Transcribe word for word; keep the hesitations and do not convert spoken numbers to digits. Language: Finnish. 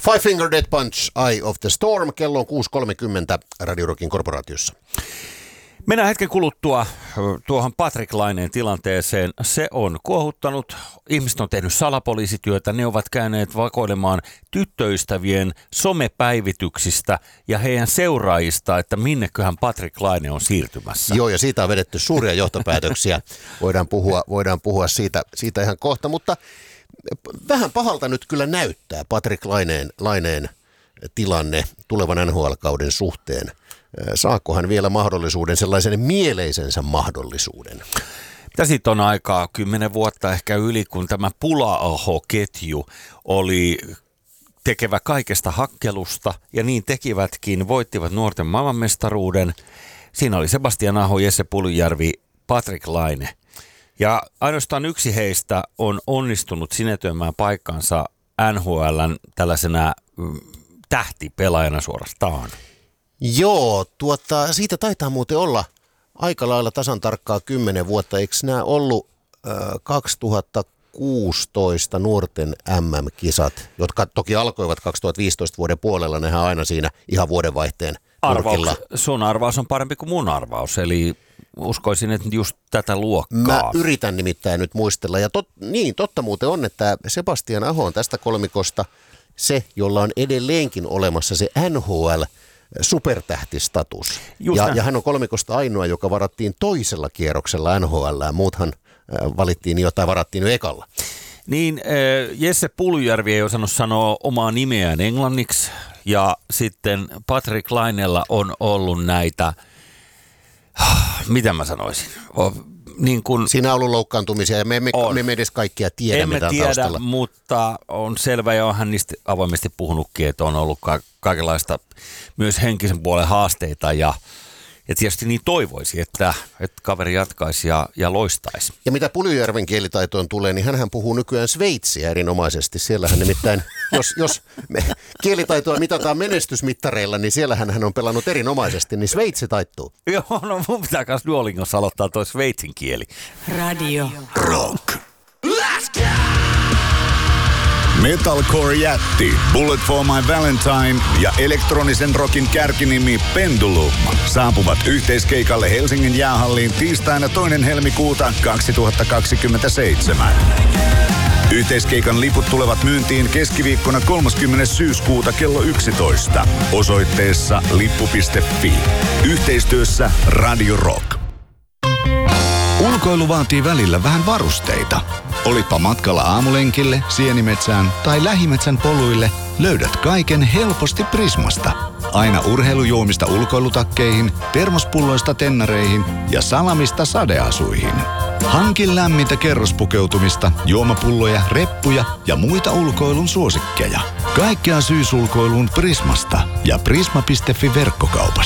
Five Finger Death Punch, Eye of the Storm, kello on kuusi kolmekymmentä Radio Rockin korporaatiossa. Mennään hetken kuluttua tuohon Patrick Laineen tilanteeseen. Se on kuohuttanut. Ihmiset on tehnyt salapoliisityötä. Ne ovat käyneet vakoilemaan tyttöystävien somepäivityksistä ja heidän seuraajista, että minneköhän Patrick Laine on siirtymässä. Joo, ja siitä on vedetty suuria johtopäätöksiä. Voidaan puhua, voidaan puhua siitä, siitä ihan kohta, mutta vähän pahalta nyt kyllä näyttää Patrick Laineen, Laineen tilanne tulevan N H L-kauden suhteen. Saako hän vielä mahdollisuuden, sellaisen mieleisensä mahdollisuuden? Mitä siitä on aikaa, kymmenen vuotta ehkä yli, kun tämä Pula-aho-ketju oli tekevä kaikesta hakkelusta, ja niin tekivätkin, voittivat nuorten maailmanmestaruuden. Siinä oli Sebastian Aho, Jesse Puljujärvi, Patrick Laine. Ja ainoastaan yksi heistä on onnistunut sinetöimään paikkansa N H L:n tällaisena mm, tähtipelaajana suorastaan. Joo, tuota, siitä taitaa muuten olla aika lailla tasan tarkkaa kymmenen vuotta. Eikö nämä ollut äh, kaksituhattakuusitoista nuorten M M-kisat, jotka toki alkoivat kaksituhattaviisitoista vuoden puolella, nehän aina siinä ihan vuodenvaihteen nurkilla. Sun arvaus on parempi kuin mun arvaus, eli uskoisin, että just tätä luokkaa. Mä yritän nimittäin nyt muistella, ja tot, niin, totta muuten on, että Sebastian Aho on tästä kolmikosta se, jolla on edelleenkin olemassa se N H L supertähtistatus. Ja, ja hän on kolmikosta ainoa, joka varattiin toisella kierroksella N H L. Muuthan äh, valittiin jo tai varattiin jo ekalla. Niin, äh, Jesse Puljujärvi ei osannut sanoa omaa nimeään englanniksi. Ja sitten Patrick Lainella on ollut näitä, mitä mä sanoisin, niin kun, siinä on ollut loukkaantumisia ja me emme, me emme edes kaikkia tiedä, emme mitä on tiedä, taustalla. Mutta on selvä ja on hän niistä avoimesti puhunutkin, että on ollut ka- kaikenlaista myös henkisen puolen haasteita ja, ja tietysti niin toivoisi, että, että kaveri jatkaisi ja, ja loistaisi. Ja mitä Puljujärven kielitaitoon tulee, niin hänhän puhuu nykyään sveitsiä erinomaisesti. Siellähän nimittäin, jos, jos me kielitaitoa mitataan menestysmittareilla, niin siellähän hän on pelannut erinomaisesti, niin sveitsi taittuu. Joo, no mun pitää myös Duolingossa aloittaa toi sveitsin kieli. Radio Rock. Let's go! Metalcore-jätti Bullet for My Valentine ja elektronisen rockin kärkinimi Pendulum saapuvat yhteiskeikalle Helsingin jäähalliin tiistaina toinen helmikuuta kaksituhattakaksikymmentäseitsemän. Yhteiskeikan liput tulevat myyntiin keskiviikkona kolmaskymmenes syyskuuta kello yksitoista osoitteessa lippu piste fi. Yhteistyössä Radio Rock. Ulkoilu vaatii välillä vähän varusteita. Olitpa matkalla aamulenkille, sienimetsään tai lähimetsän poluille, löydät kaiken helposti Prismasta. Aina urheilujuomista ulkoilutakkeihin, termospulloista tennareihin ja salamista sadeasuihin. Hankin lämmintä kerrospukeutumista, juomapulloja, reppuja ja muita ulkoilun suosikkeja. Kaikkea syysulkoiluun Prismasta ja prisma piste fi verkkokaupasta.